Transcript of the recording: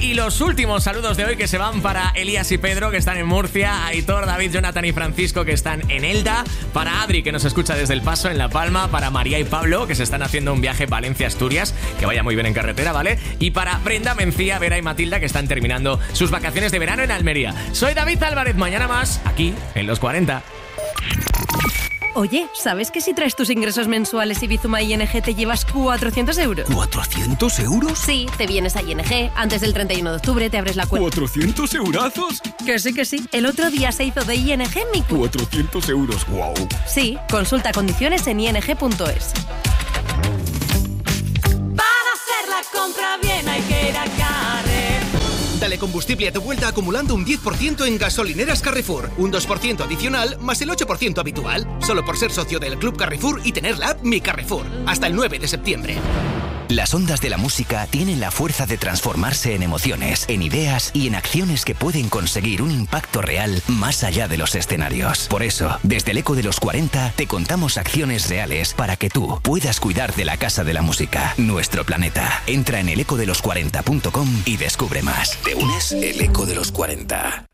Y los últimos saludos de hoy que se van para Elías y Pedro, que están en Murcia, Aitor, David, Jonathan y Francisco, que están en Elda, para Adri, que nos escucha desde El Paso, en La Palma, para María y Pablo, que se están haciendo un viaje Valencia-Asturias, que vaya muy bien en carretera, ¿vale? Y para Brenda, Mencía, Vera y Matilda, que están terminando sus vacaciones de verano en Almería. Soy David Álvarez, mañana más, aquí, en Los 40. Oye, ¿sabes que si traes tus ingresos mensuales y Bizuma ING te llevas 400 euros? ¿400 euros? Sí, te vienes a ING, antes del 31 de octubre te abres la cuenta. ¿400 eurazos? Que sí, que sí. El otro día se hizo de ING mi cuenta. 400 euros, wow. Sí, consulta condiciones en ing.es. Para hacer la compra bien hay que ir a Carrefour. Dale combustible a tu vuelta acumulando un 10% en gasolineras Carrefour. Un 2% adicional más el 8% habitual. Solo por ser socio del Club Carrefour y tener la app Mi Carrefour. Hasta el 9 de septiembre. Las ondas de la música tienen la fuerza de transformarse en emociones, en ideas y en acciones que pueden conseguir un impacto real más allá de los escenarios. Por eso, desde el Eco de los 40 te contamos acciones reales para que tú puedas cuidar de la Casa de la Música, nuestro planeta. Entra en elecodelos40.com y descubre más. ¿Te unes? El Eco de los 40.